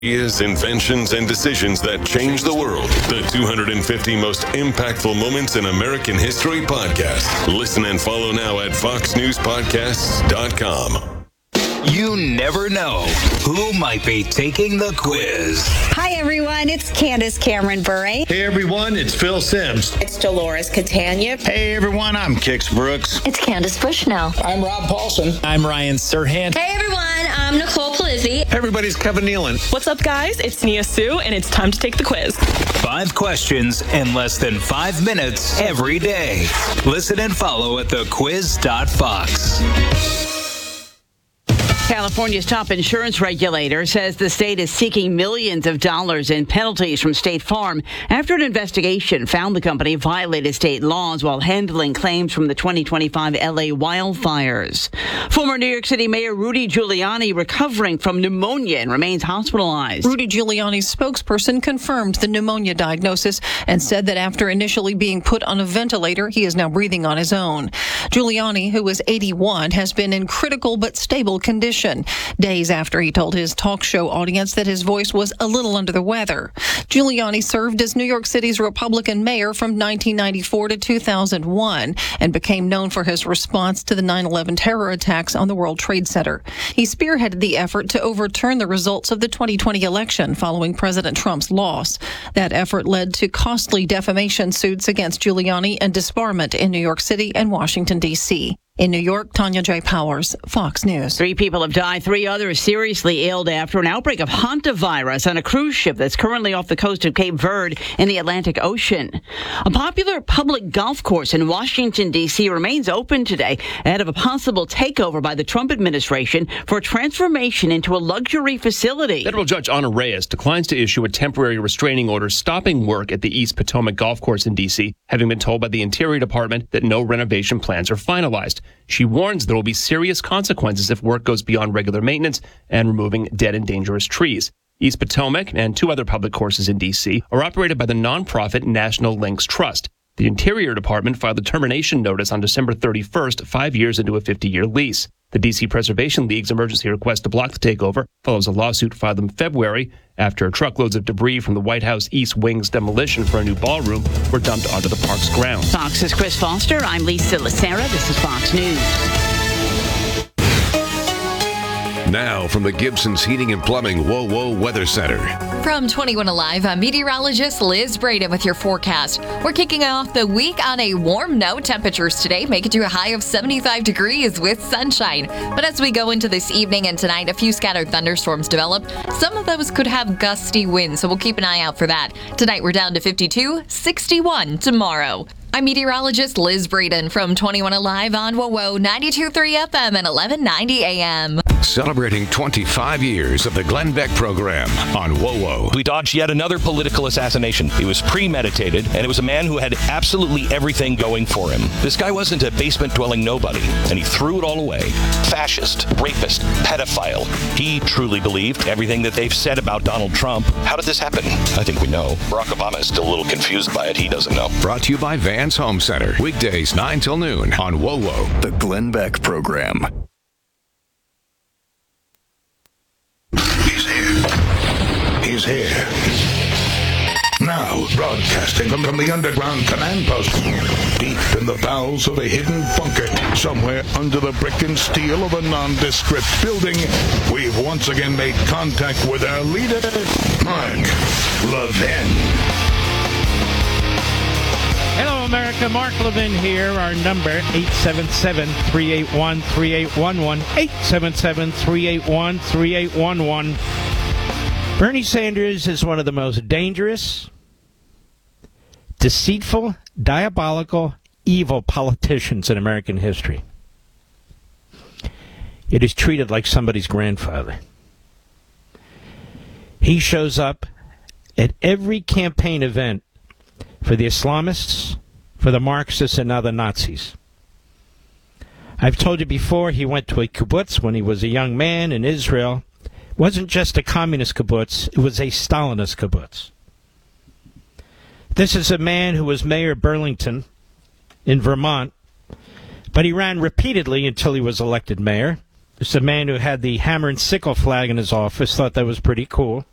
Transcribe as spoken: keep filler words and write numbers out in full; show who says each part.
Speaker 1: Ideas, inventions, and decisions that change the world. The two hundred fifty most impactful moments in American history podcast. Listen and follow now at fox news podcasts dot com.
Speaker 2: You never know who might be taking the quiz.
Speaker 3: Hi, everyone. It's Candace Cameron Bure.
Speaker 4: Hey, everyone. It's Phil Sims.
Speaker 5: It's Dolores Catania.
Speaker 6: Hey, everyone. I'm Kix Brooks.
Speaker 7: It's Candace Bushnell.
Speaker 8: I'm Rob Paulson.
Speaker 9: I'm Ryan Serhant.
Speaker 10: Hey, everyone. I'm Nicole Polizzi.
Speaker 11: Hey, everybody's Kevin Nealon.
Speaker 12: What's up, guys? It's Nia Sue, and it's time to take the quiz.
Speaker 2: Five questions in less than five minutes every day. Listen and follow at the quiz dot fox.
Speaker 13: California's top insurance regulator says the state is seeking millions of dollars in penalties from State Farm after an investigation found the company violated state laws while handling claims from the twenty twenty-five L A wildfires. Former New York City Mayor Rudy Giuliani recovering from pneumonia and remains hospitalized.
Speaker 14: Rudy Giuliani's spokesperson confirmed the pneumonia diagnosis and said that after initially being put on a ventilator, he is now breathing on his own. Giuliani, who is eighty-one, has been in critical but stable condition days after he told his talk show audience that his voice was a little under the weather. Giuliani served as New York City's Republican mayor from nineteen ninety-four to two thousand one and became known for his response to the nine eleven terror attacks on the World Trade Center. He spearheaded the effort to overturn the results of the twenty twenty election following President Trump's loss. That effort led to costly defamation suits against Giuliani and disbarment in New York City and Washington, D C In New York, Tanya J. Powers, Fox News.
Speaker 13: Three people have died, three others seriously ill after an outbreak of hantavirus on a cruise ship that's currently off the coast of Cape Verde in the Atlantic Ocean. A popular public golf course in Washington, D C remains open today ahead of a possible takeover by the Trump administration for a transformation into a luxury facility.
Speaker 15: Federal Judge Ana Reyes declines to issue a temporary restraining order stopping work at the East Potomac Golf Course in D C, having been told by the Interior Department that no renovation plans are finalized. She warns there will be serious consequences if work goes beyond regular maintenance and removing dead and dangerous trees. East Potomac and two other public courses in D C are operated by the nonprofit National Links Trust. The Interior Department filed a termination notice on December thirty-first, five years into a fifty-year lease. The D C Preservation League's emergency request to block the takeover follows a lawsuit filed in February after truckloads of debris from the White House East Wing's demolition for a new ballroom were dumped onto the park's grounds.
Speaker 13: Fox's Chris Foster. I'm Lisa Lacera. This is Fox News.
Speaker 1: Now from the Gibson's Heating and Plumbing Whoa Whoa Weather Center.
Speaker 16: From twenty-one Alive, I'm meteorologist Liz Braden with your forecast. We're kicking off the week on a warm note. Temperatures today make it to a high of seventy-five degrees with sunshine. But as we go into this evening and tonight, a few scattered thunderstorms develop. Some of those could have gusty winds, so we'll keep an eye out for that. Tonight we're down to fifty-two, sixty-one tomorrow. I'm meteorologist Liz Braden from twenty-one Alive on W O W O ninety-two point three F M and eleven ninety A M.
Speaker 1: Celebrating twenty-five years of the Glenn Beck program on W O W O.
Speaker 17: We dodged yet another political assassination. It was premeditated, and it was a man who had absolutely everything going for him. This guy wasn't a basement-dwelling nobody, and he threw it all away. Fascist, rapist, pedophile. He truly believed everything that they've said about Donald Trump. How did this happen? I think we know. Barack Obama is still a little confused by it. He doesn't know.
Speaker 1: Brought to you by Vans Home Center. Weekdays nine till noon on W O W O.
Speaker 18: The Glenn Beck program.
Speaker 19: He's here. He's here. Now, broadcasting from, from the underground command post, deep in the bowels of a hidden bunker, somewhere under the brick and steel of a nondescript building, we've once again made contact with our leader, Mark Levin.
Speaker 20: Hello, America. Mark Levin here. Our number, eight seven seven, three eight one, three eight one one, eight seven seven, three eight one, three eight one one. Bernie Sanders is one of the most dangerous, deceitful, diabolical, evil politicians in American history. It is treated like somebody's grandfather. He shows up at every campaign event for the Islamists, for the Marxists, and now the Nazis. I've told you before, he went to a kibbutz when he was a young man in Israel. It wasn't just a communist kibbutz, it was a Stalinist kibbutz. This is a man who was mayor of Burlington in Vermont, but he ran repeatedly until he was elected mayor. It's a man who had the hammer and sickle flag in his office, thought that was pretty cool.